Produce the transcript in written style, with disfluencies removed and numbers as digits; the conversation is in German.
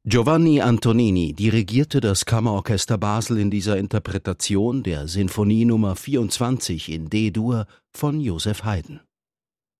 Giovanni Antonini dirigierte das Kammerorchester Basel in dieser Interpretation der Sinfonie Nummer 24 in D-Dur von Joseph Haydn.